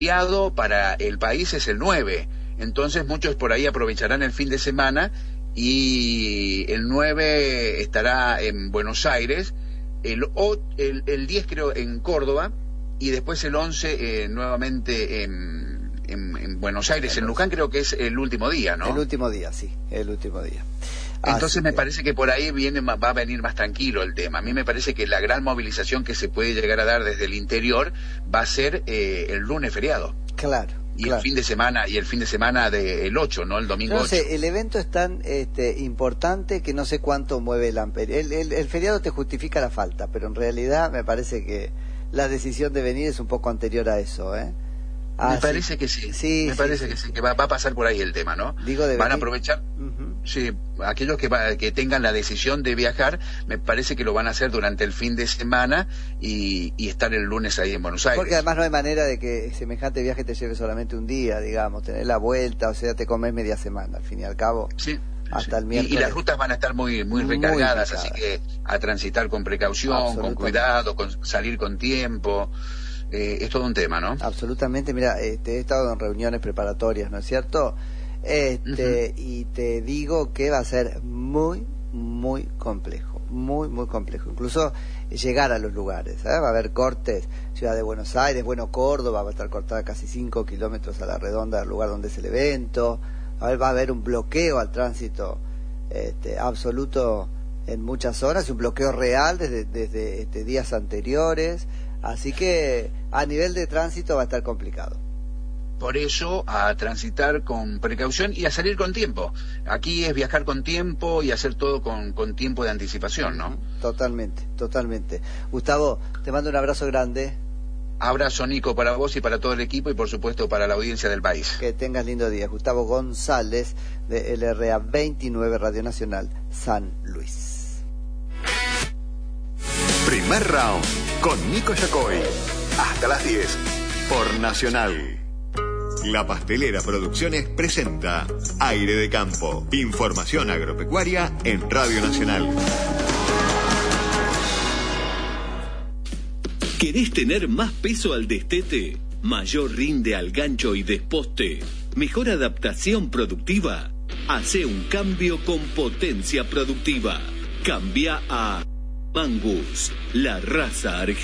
feriado para el país es el 9, entonces muchos por ahí aprovecharán el fin de semana y el 9 estará en Buenos Aires, el 10 creo en Córdoba y después el 11 nuevamente en Buenos Aires. En Luján creo que es el último día, ¿no? El último día, sí, el último día. Entonces me parece que por ahí va a venir más tranquilo el tema. A mí me parece que la gran movilización que se puede llegar a dar desde el interior va a ser el lunes feriado. Claro. Y claro. el fin de semana del 8, ¿no? El domingo 8. El evento es tan importante que no sé cuánto mueve el amperio. El feriado te justifica la falta, pero en realidad me parece que la decisión de venir es un poco anterior a eso, ¿eh? Me parece que sí. Me parece que sí, que va a pasar por ahí el tema, ¿no? Van a aprovechar. Sí, aquellos que tengan la decisión de viajar, me parece que lo van a hacer durante el fin de semana y estar el lunes ahí en Buenos Aires. Porque además no hay manera de que semejante viaje te lleve solamente un día, digamos, tener la vuelta, o sea, te comes media semana, al fin y al cabo. Sí. Hasta el miércoles. Y las rutas van a estar muy recargadas, así que a transitar con precaución, con cuidado, salir con tiempo. Es todo un tema, ¿no? Absolutamente. Mira, he estado en reuniones preparatorias, ¿no es cierto? Y te digo que va a ser muy complejo, muy complejo. Incluso llegar a los lugares, ¿eh? Va a haber cortes, Ciudad de Buenos Aires, Córdoba va a estar cortada casi 5 kilómetros a la redonda del lugar donde es el evento. Va a haber un bloqueo al tránsito absoluto en muchas horas, un bloqueo real desde días anteriores. Así que a nivel de tránsito va a estar complicado. Por eso, a transitar con precaución y a salir con tiempo. Aquí es viajar con tiempo y hacer todo con tiempo de anticipación, ¿no? Totalmente. Gustavo, te mando un abrazo grande. Abrazo, Nico, para vos y para todo el equipo y por supuesto para la audiencia del país. Que tengas lindo día. Gustavo González de LRA 29 Radio Nacional San Luis. Primer round con Nico Yacoy. Hasta las 10 por Nacional. La Pastelera Producciones presenta Aire de Campo. Información agropecuaria en Radio Nacional. ¿Querés tener más peso al destete? ¿Mayor rinde al gancho y desposte? ¿Mejor adaptación productiva? Hacé un cambio con potencia productiva. Cambia a Angus, la raza argentina.